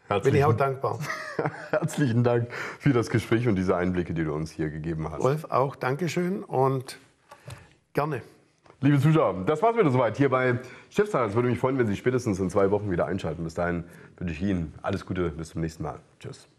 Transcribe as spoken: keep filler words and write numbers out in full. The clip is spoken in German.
Bin ich auch dankbar. Herzlichen Dank für das Gespräch und diese Einblicke, die du uns hier gegeben hast. Wolf, auch Dankeschön und gerne. Liebe Zuschauer, das war's wieder soweit hier bei Chefsalat. Es würde mich freuen, wenn Sie spätestens in zwei Wochen wieder einschalten. Bis dahin wünsche ich Ihnen alles Gute, bis zum nächsten Mal. Tschüss.